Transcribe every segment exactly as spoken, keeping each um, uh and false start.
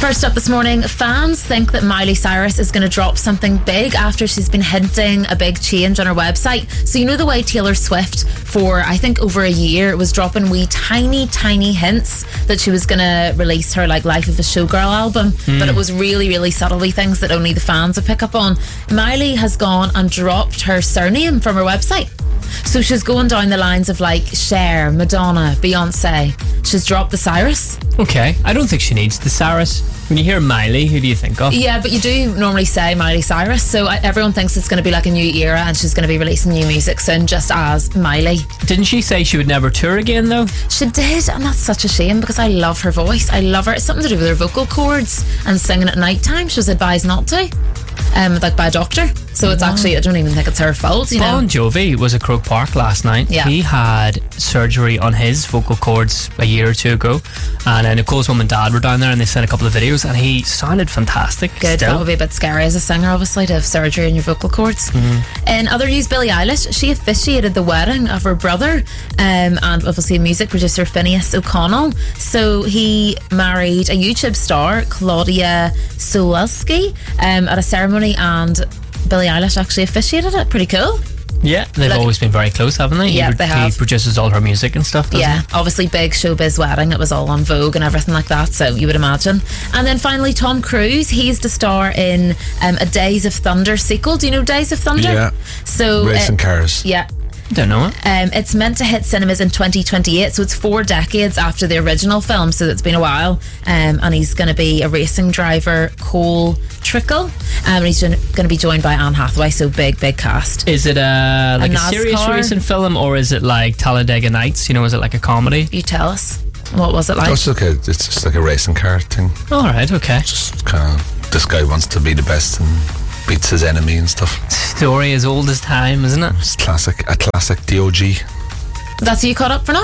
First up this morning, fans think that Miley Cyrus is going to drop something big after she's been hinting a big change on her website. So you know the way Taylor Swift, for I think over a year, was dropping wee tiny, tiny hints that she was going to release her like Life of a Showgirl album, mm. but it was really, really subtle things that only the fans would pick up on. Miley has gone and dropped her surname from her website. So she's going down the lines of like Cher, Madonna, Beyonce. She's dropped the Cyrus. Okay, I don't think she needs the Cyrus. When you hear Miley, who do you think of? Yeah, but you do normally say Miley Cyrus, so I, everyone thinks it's going to be like a new era and she's going to be releasing new music soon just as Miley. Didn't she say she would never tour again though? She did, and that's such a shame because I love her voice. I love her. It's something to do with her vocal cords and singing at night time. She was advised not to, um, like by a doctor. So it's actually, I don't even think it's her fault, you know. Bon Jovi was at Croke Park last night. Yeah. He had surgery on his vocal cords a year or two ago, and uh, Nicole's mum and dad were down there and they sent a couple of videos and he sounded fantastic. Good. Still. That would be a bit scary as a singer, obviously, to have surgery on your vocal cords. Mm-hmm. In other news, Billie Eilish, she officiated the wedding of her brother, um, and obviously music producer Phineas O'Connell. So he married a YouTube star, Claudia Solowski, um, at a ceremony, and Billie Eilish actually officiated it. Pretty cool. Yeah, they've like, always been very close, haven't they? Yeah, he, they have. He produces all her music and stuff, doesn't yeah, he? obviously big showbiz wedding. It was all on Vogue and everything like that, so you would imagine. And then finally, Tom Cruise. He's to star in um, a Days of Thunder sequel. Do you know Days of Thunder? Yeah. So Racing uh, cars. Yeah. Don't know it. Um, it's meant to hit cinemas in twenty twenty-eight, so it's four decades after the original film, so it's been a while. Um, and he's going to be a racing driver, Cole Trickle, um, and he's going to be joined by Anne Hathaway, so big, big cast. Is it a, like a, a serious racing film, or is it like Talladega Nights? You know, is it like a comedy? You tell us. What was it like? Oh, it's, like a, it's just like a racing car thing. All right, okay. It's just kind of, this guy wants to be the best and beats his enemy and stuff. Story as old as time, isn't it? It's classic, a classic D O G. That's you caught up for now?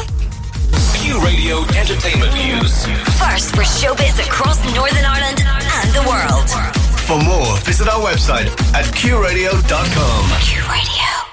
Q Radio Entertainment News. First for showbiz across Northern Ireland and the world. For more, visit our website at q radio dot com. Q Radio.